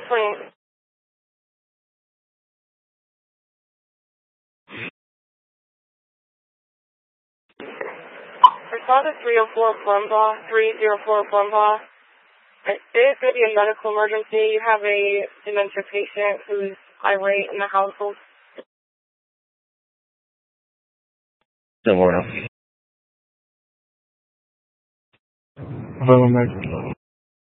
complaint. Respond to 304 Plumbaugh, 304 Plumbaugh. It is going to be a medical emergency. You have a dementia patient who's irate in the household. Bueno.